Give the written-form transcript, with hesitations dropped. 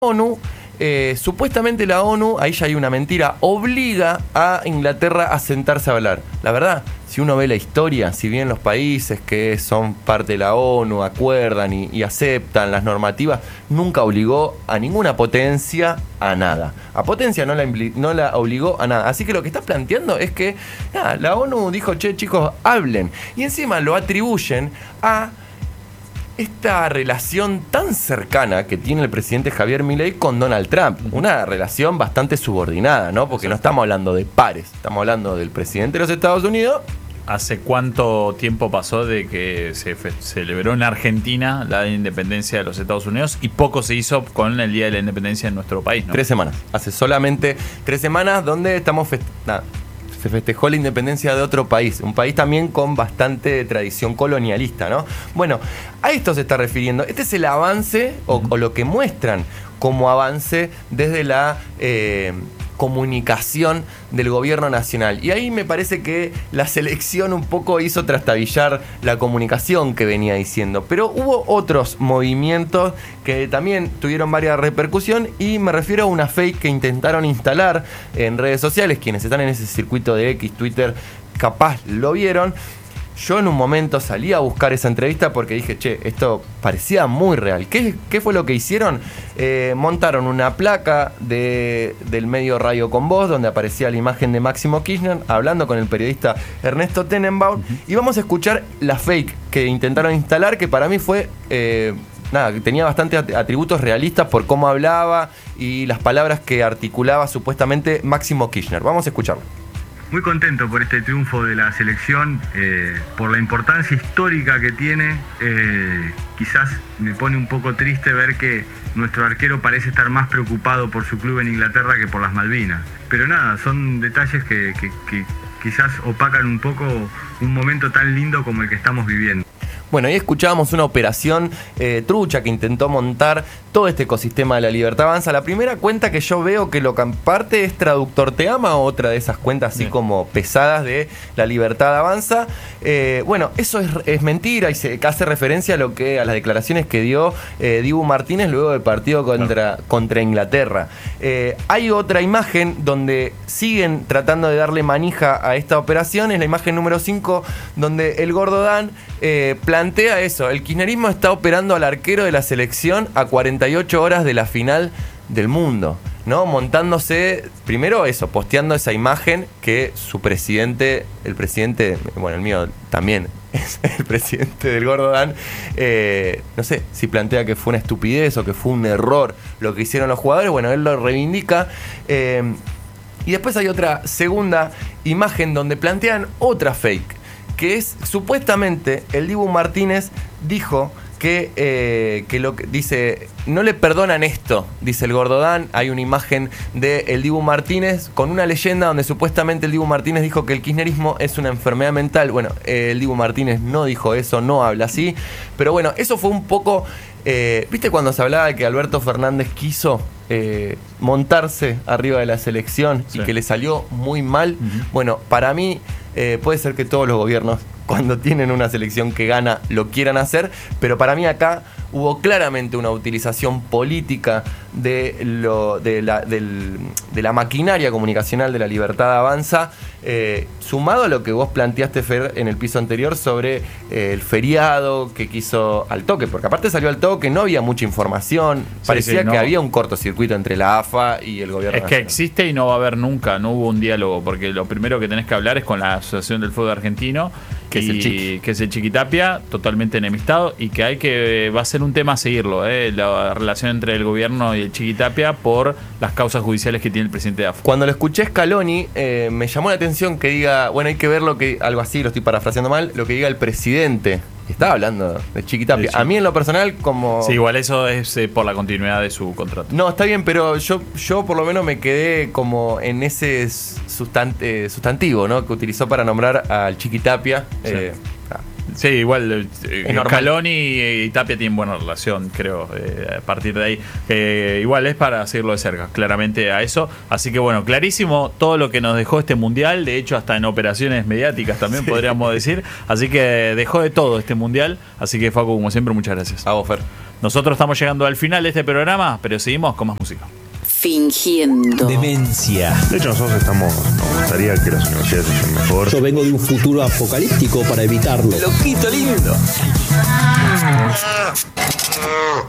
ONU, supuestamente la ONU, ahí ya hay una mentira, obliga a Inglaterra a sentarse a hablar. La verdad, si uno ve la historia, si bien los países que son parte de la ONU acuerdan y aceptan las normativas, nunca obligó a ninguna potencia a nada. A potencia no la obligó a nada. Así que lo que está planteando es que la ONU dijo, che, chicos, hablen. Y encima lo atribuyen a esta relación tan cercana que tiene el presidente Javier Milei con Donald Trump. Una relación bastante subordinada, ¿no? Porque no estamos hablando de pares, estamos hablando del presidente de los Estados Unidos. ¿Hace cuánto tiempo pasó de que se celebró en Argentina la independencia de los Estados Unidos y poco se hizo con el Día de la Independencia en nuestro país, ¿no? 3 semanas. Hace solamente 3 semanas donde estamos se festejó la independencia de otro país, un país también con bastante tradición colonialista, ¿no? Bueno, a esto se está refiriendo. Este es el avance o lo que muestran como avance desde la comunicación del gobierno nacional. Y ahí me parece que la selección un poco hizo trastabillar la comunicación que venía diciendo. Pero hubo otros movimientos que también tuvieron varias repercusión y me refiero a una fake que intentaron instalar en redes sociales. Quienes están en ese circuito de X, Twitter, capaz lo vieron. Yo en un momento salí a buscar esa entrevista porque dije, che, esto parecía muy real. ¿Qué fue lo que hicieron? Montaron una placa del medio Radio Con Voz, donde aparecía la imagen de Máximo Kirchner, hablando con el periodista Ernesto Tenenbaum. Y vamos a escuchar la fake que intentaron instalar, que para mí fue... que tenía bastantes atributos realistas por cómo hablaba y las palabras que articulaba supuestamente Máximo Kirchner. Vamos a escucharlo. Muy contento por este triunfo de la selección, por la importancia histórica que tiene. Quizás me pone un poco triste ver que nuestro arquero parece estar más preocupado por su club en Inglaterra que por las Malvinas. Pero nada, son detalles que quizás opacan un poco un momento tan lindo como el que estamos viviendo. Bueno, ahí escuchábamos una operación trucha que intentó montar todo este ecosistema de La Libertad Avanza. La primera cuenta que yo veo que lo comparte es Traductor Te Ama, otra de esas cuentas así como pesadas de La Libertad Avanza. Bueno, eso es mentira y se hace referencia a las declaraciones que dio Dibu Martínez luego del partido contra Inglaterra. Hay otra imagen donde siguen tratando de darle manija a esta operación, es la imagen número 5, donde el Gordo Dan plantea eso: el kirchnerismo está operando al arquero de la selección a 48 horas de la final del mundo, ¿no? Montándose, primero eso, posteando esa imagen que su presidente, el presidente, bueno, el mío también es el presidente del Gordo Dan, no sé si plantea que fue una estupidez o que fue un error lo que hicieron los jugadores. Bueno, él lo reivindica. Y después hay otra segunda imagen donde plantean otra fake, que es supuestamente el Dibu Martínez dijo que lo que dice, no le perdonan esto, dice el Gordo Dan. Hay una imagen de el Dibu Martínez con una leyenda donde supuestamente el Dibu Martínez dijo que el kirchnerismo es una enfermedad mental. Bueno, el Dibu Martínez no dijo eso, no habla así, pero bueno, eso fue un poco, ¿viste cuando se hablaba de que Alberto Fernández quiso montarse arriba de la selección y que le salió muy mal? Bueno, para mí puede ser que todos los gobiernos, cuando tienen una selección que gana, lo quieran hacer, pero para mí acá hubo claramente una utilización política de la maquinaria comunicacional de La Libertad Avanza, sumado a lo que vos planteaste, Fer, en el piso anterior sobre el feriado que quiso al toque, porque aparte salió al toque, no había mucha información, parecía que había un cortocircuito entre la AFA y el gobierno nacional. Que existe y no va a haber nunca, no hubo un diálogo, porque lo primero que tenés que hablar es con la Asociación del Fútbol Argentino, que es el Chiquitapia, totalmente enemistado, y que va a ser un tema a seguirlo, la relación entre el gobierno y el Chiquitapia por las causas judiciales que tiene el presidente de AFA. Cuando lo escuché Scaloni, me llamó la atención que diga, bueno, hay que ver algo así, lo estoy parafraseando mal, lo que diga el presidente. Estaba hablando de Chiquitapia. A mí en lo personal como... Sí, igual eso es por la continuidad de su contrato. No, está bien, pero yo por lo menos me quedé como en ese sustantivo, ¿no?, que utilizó para nombrar al Chiquitapia. Sí, igual Scaloni y Tapia tienen buena relación, creo, a partir de ahí. Igual es para seguirlo de cerca, claramente a eso. Así que bueno, clarísimo todo lo que nos dejó este mundial, de hecho hasta en operaciones mediáticas también podríamos decir. Así que dejó de todo este mundial. Así que Facu, como siempre, muchas gracias. A vos, Fer. Nosotros estamos llegando al final de este programa, pero seguimos con más música. Fingiendo demencia. De hecho, nos gustaría que las universidades estén mejor. Yo vengo de un futuro apocalíptico para evitarlo. Loquito lindo.